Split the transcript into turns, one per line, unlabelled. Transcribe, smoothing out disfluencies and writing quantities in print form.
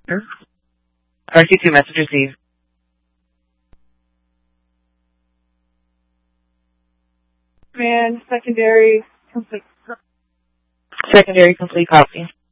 RC2 message received.
Command, secondary complete.
Secondary complete, copy.